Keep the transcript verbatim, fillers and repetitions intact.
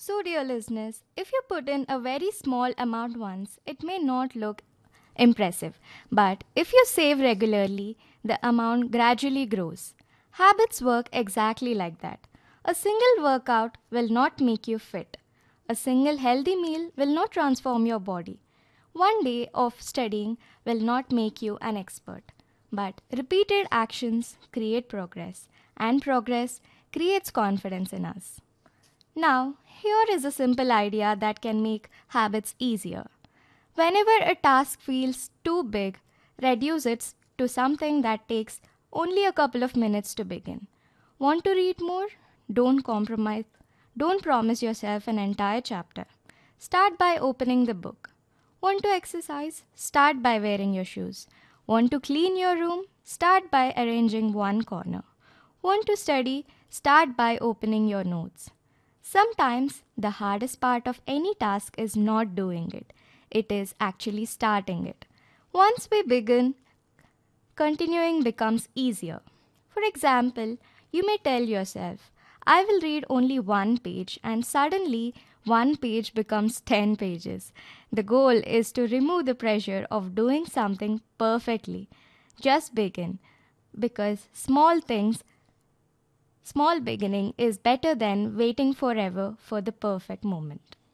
So, dear listeners, if you put in a very small amount once, it may not look impressive. But if you save regularly, the amount gradually grows. Habits work exactly like that. A single workout will not make you fit. A single healthy meal will not transform your body. One day of studying will not make you an expert. But repeated actions create progress, and progress creates confidence in us. Now, here is a simple idea that can make habits easier. Whenever a task feels too big, reduce it to something that takes only a couple of minutes to begin. Want to read more? Don't compromise. Don't promise yourself an entire chapter. Start by opening the book. Want to exercise? Start by wearing your shoes. Want to clean your room? Start by arranging one corner. Want to study? Start by opening your notes. Sometimes the hardest part of any task is not doing it, it is actually starting it. Once we begin, continuing becomes easier. For example, you may tell yourself, I will read only one page, and suddenly one page becomes ten pages. The goal is to remove the pressure of doing something perfectly. Just begin, because small things Small beginning is better than waiting forever for the perfect moment.